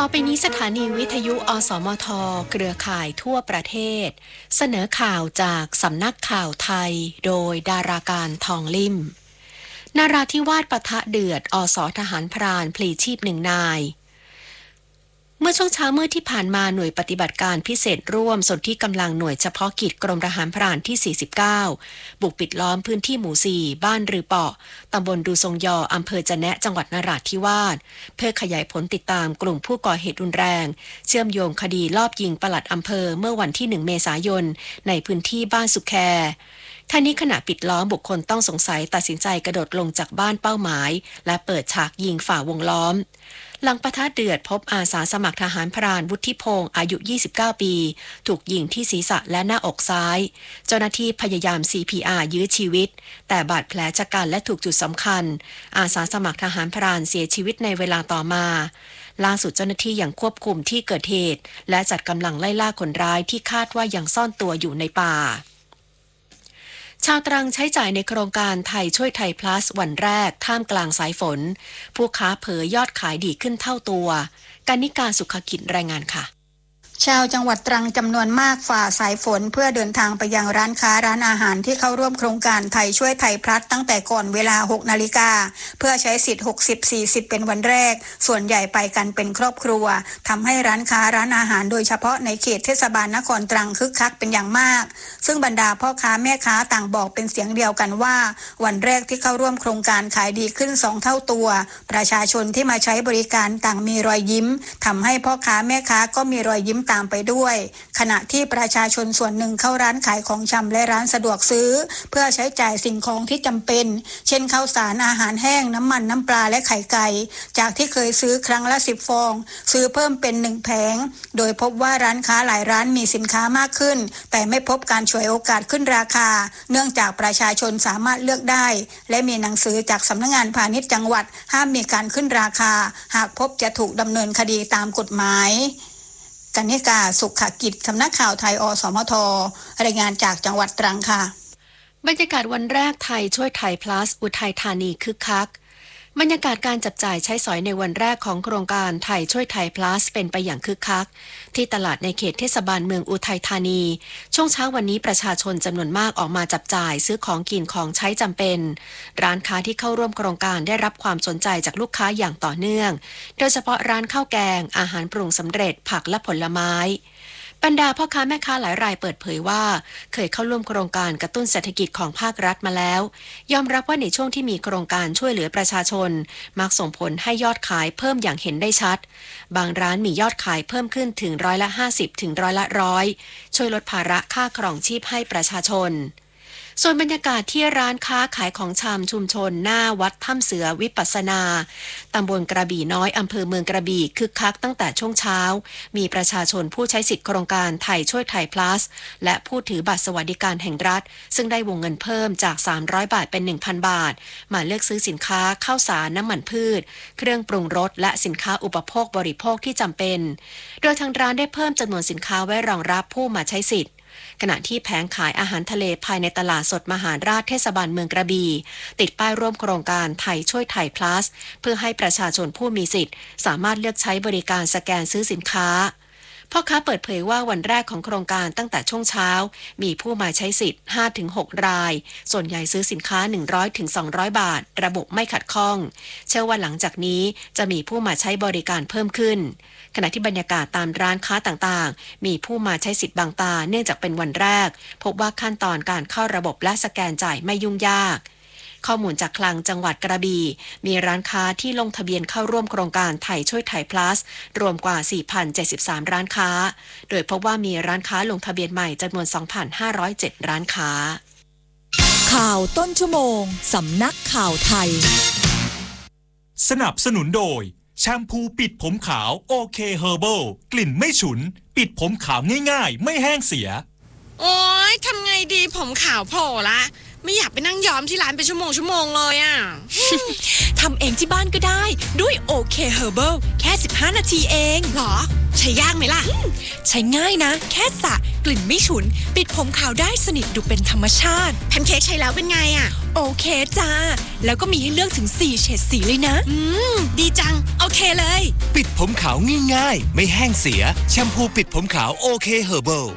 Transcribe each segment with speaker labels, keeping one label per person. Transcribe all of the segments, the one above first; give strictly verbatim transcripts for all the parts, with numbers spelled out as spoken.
Speaker 1: ต่อไปนี้สถานีวิทยุอสมทเครือข่ายทั่วประเทศเสนอข่าวจากสำนักข่าวไทยโดยดาราการทองลิ่มนราธิวาสปะทะเดือดอสทหารพรานพลีชีพหนึ่งนายเมื่อช่วงเช้ามืดที่ผ่านมาหน่วยปฏิบัติการพิเศษร่วมส่วนที่กำลังหน่วยเฉพาะกิจกรมทหารพรานที่สี่สิบเก้าบุกปิดล้อมพื้นที่หมู่สี่บ้านรือเปาะตำบลดูทรงยออำเภอจะแนะจังหวัดนราธิวาสเพื่อขยายผลติดตามกลุ่มผู้ก่อเหตุรุนแรงเชื่อมโยงคดีลอบยิงปลัดอำเภอเมื่อวันที่หนึ่งเมษายนในพื้นที่บ้านสุแคท่านี้ขณะปิดล้อมบุคคลต้องสงสัยตัดสินใจกระโดดลงจากบ้านเป้าหมายและเปิดฉากยิงฝ่าวงล้อมหลังปะทะเดือดพบอาสาสมัครทหารพรานวุฒิพงศ์อายุยี่สิบเก้าปีถูกยิงที่ศีรษะและหน้าอกซ้ายเจ้าหน้าที่พยายาม ซี พี อาร์ ยื้อชีวิตแต่บาดแผลชะกันและถูกจุดสำคัญอาสาสมัครทหารพรานเสียชีวิตในเวลาต่อมาล่าสุดเจ้าหน้าที่ยังควบคุมที่เกิดเหตุและจัดกำลังไล่ล่าคนร้ายที่คาดว่ายังซ่อนตัวอยู่ในป่าชาวตรังใช้จ่ายในโครงการไทยช่วยไทย plus วันแรกท่ามกลางสายฝนผู้ค้าเผยยอดขายดีขึ้นเท่าตัวกนิกาสุขกิจรายงานค่ะ
Speaker 2: ชาวจังหวัดตรังจำนวนมากฝ่าสายฝนเพื่อเดินทางไปยังร้านค้าร้านอาหารที่เข้าร่วมโครงการไทยช่วยไทยพลัสตั้งแต่ก่อนเวลาหกนาฬิกาเพื่อใช้สิทธิ์หกสิบ สี่สิบเป็นวันแรกส่วนใหญ่ไปกันเป็นครอบครัวทำให้ร้านค้าร้านอาหารโดยเฉพาะในเขตเทศบาลนครตรังคึกคักเป็นอย่างมากซึ่งบรรดาพ่อค้าแม่ค้าต่างบอกเป็นเสียงเดียวกันว่าวันแรกที่เข้าร่วมโครงการขายดีขึ้นสองเท่าตัวประชาชนที่มาใช้บริการต่างมีรอยยิ้มทำให้พ่อค้าแม่ค้าก็มีรอยยิ้มตามไปด้วยขณะที่ประชาชนส่วนหนึ่งเข้าร้านขายของชำและร้านสะดวกซื้อเพื่อใช้จ่ายสิ่งของที่จำเป็นเช่นข้าวสารอาหารแห้งน้ำมันน้ำปลาและไข่ไก่จากที่เคยซื้อครั้งละสิบฟองซื้อเพิ่มเป็นหนึ่งแผงโดยพบว่าร้านค้าหลายร้านมีสินค้ามากขึ้นแต่ไม่พบการฉวยโอกาสขึ้นราคาเนื่องจากประชาชนสามารถเลือกได้และมีหนังสือจากสำนักงานพาณิชย์จังหวัดห้ามมีการขึ้นราคาหากพบจะถูกดำเนินคดีตามกฎหมายกนิกาสุขกิจสำนักข่าวไทยอสมทรายงานจากจังหวัดตรังค่ะ
Speaker 1: บรรยากาศวันแรกไทยช่วยไทย plus อุทัยธานีคึกคักบรรยากาศการจับจ่ายใช้สอยในวันแรกของโครงการไทยช่วยไทย plus เป็นไปอย่างคึกคักที่ตลาดในเขตเทศบาลเมืองอุทัยธานีช่วงเช้าวันนี้ประชาชนจำนวนมากออกมาจับจ่ายซื้อของกินของใช้จำเป็นร้านค้าที่เข้าร่วมโครงการได้รับความสนใจจากลูกค้าอย่างต่อเนื่องโดยเฉพาะร้านข้าวแกงอาหารปรุงสำเร็จผักและผลไม้บรรดาพ่อค้าแม่ค้าหลายรายเปิดเผยว่าเคยเข้าร่วมโครงการกระตุ้นเศรษฐกิจของภาครัฐมาแล้วยอมรับว่าในช่วงที่มีโครงการช่วยเหลือประชาชนมักส่งผลให้ยอดขายเพิ่มอย่างเห็นได้ชัดบางร้านมียอดขายเพิ่มขึ้นถึงร้อยละห้าสิบถึงร้อยละร้อยช่วยลดภาระค่าครองชีพให้ประชาชนส่วนบรรยากาศที่ร้านค้าขายของชำชุมชนหน้าวัดถ้ำเสือวิปัสสนาตำบลกระบี่น้อยอำเภอเมืองกระบี่คึกคักตั้งแต่ช่วงเช้ามีประชาชนผู้ใช้สิทธิโครงการไทยช่วยไทย plus และผู้ถือบัตรสวัสดิการแห่งรัฐซึ่งได้วงเงินเพิ่มจากสามร้อยบาทเป็น หนึ่งพัน บาทมาเลือกซื้อสินค้าข้าวสารน้ำมันพืชเครื่องปรุงรสและสินค้าอุปโภคบริโภคที่จำเป็นโดยทางร้านได้เพิ่มจำนวนสินค้าไว้รองรับผู้มาใช้สิทธิ์ขณะที่แผงขายอาหารทะเลภายในตลาดสดมหาราชเทศบาลเมืองกระบี่ติดป้ายร่วมโครงการไทยช่วยไทย plus เพื่อให้ประชาชนผู้มีสิทธิ์สามารถเลือกใช้บริการสแกนซื้อสินค้าพ่อค้าเปิดเผยว่าวันแรกของโครงการตั้งแต่ช่วงเช้ามีผู้มาใช้สิทธิ์ ห้าถึงหก รายส่วนใหญ่ซื้อสินค้า หนึ่งร้อยถึงสองร้อย บาทระบบไม่ขัดข้องเชื่อว่าหลังจากนี้จะมีผู้มาใช้บริการเพิ่มขึ้นขณะที่บรรยากาศตามร้านค้าต่างๆมีผู้มาใช้สิทธิ์บางตาเนื่องจากเป็นวันแรกพบว่าขั้นตอนการเข้าระบบและสแกนจ่ายไม่ยุ่งยากข้อมูลจากคลังจังหวัดกระบี่มีร้านค้าที่ลงทะเบียนเข้าร่วมโครงการไทยช่วยไทย plus รวมกว่า สี่พันเจ็ดสิบสาม ร้านค้าโดยพบว่ามีร้านค้าลงทะเบียนใหม่จำนวน สองพันห้าร้อยเจ็ด ร้านค้า
Speaker 3: ข่าวต้นชั่วโมงสำนักข่าวไทย
Speaker 4: สนับสนุนโดยแชมพูปิดผมขาวโอเคเฮอร์เบิลกลิ่นไม่ฉุนปิดผมขาวง่ายๆไม่แห้งเสีย
Speaker 5: โอ๊ยทำไงดีผมขาวโผล่ละไม่อยากไปนั่งย้อมที่ร้านเป็นชั่วโมงชั่วโมงเลยอ่ะ
Speaker 3: ทำเองที่บ้านก็ได้ด้วยโอเคเฮอร์เบิลแค่สิบห้านาทีเอง
Speaker 5: หรอ ใช้ยากไหมล่ะ
Speaker 3: ใช้ง่ายนะ แค่สระกลิ่นไม่ฉุน ปิดผมขาวได้สนิทดูเป็นธรรมชาติ
Speaker 5: แพนเค้กใช้แล้วเป็นไงอ่ะ
Speaker 3: โอเคจ้า แล้วก็มีให้เลือกถึงสี่เฉดสีเลยนะ
Speaker 5: อืม ดีจัง โอเคเลย
Speaker 6: ปิดผมขาวง่ายๆไม่แห้งเสียแชมพูปิดผมขาวโอเคเฮอร์เบิล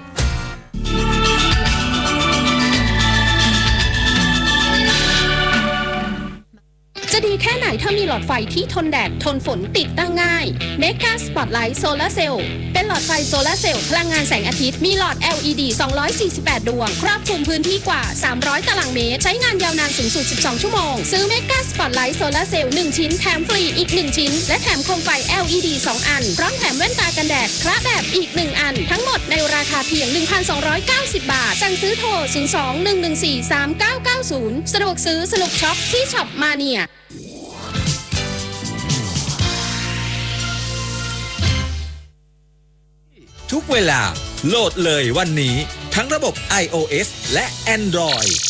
Speaker 7: จะดีแค่ไหนถ้ามีหลอดไฟที่ทนแดดทนฝนติดตั้งง่าย Mega Spotlight Solar Cell เป็นหลอดไฟโซลาร์เซลล์พลังงานแสงอาทิตย์มีหลอด แอล อี ดี สองร้อยสี่สิบแปด ดวงครอบคลุมพื้นที่กว่าสามร้อยตารางเมตรใช้งานยาวนานสูงสุดสิบสองชั่วโมงซื้อ Mega Spotlight Solar Cell หนึ่งชิ้นแถมฟรีอีกหนึ่งชิ้นและแถมโคมไฟ แอล อี ดี สอง อันพร้อมแถมแว่นตากันแดดคละแบบอีกหนึ่งอันทั้งหมดในราคาเพียง หนึ่งพันสองร้อยเก้าสิบ บาทสั่งซื้อโทรศูนย์ สอง หนึ่ง หนึ่ง สี่ สาม เก้า เก้า ศูนย์สะดวกซื้อสนุกช็อปที่ช็อปมาเนีย
Speaker 8: ทุกเวลาโหลดเลยวันนี้ทั้งระบบ iOS และ Android